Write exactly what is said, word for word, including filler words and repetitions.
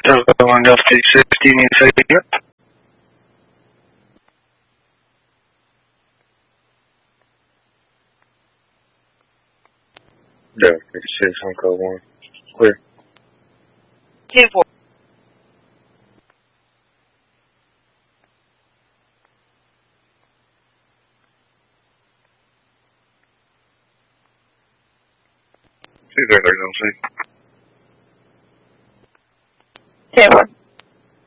Delta one Delta six, do you need to say it again? Delta six, Uncle one. Clear. ten four. Two zero zero six.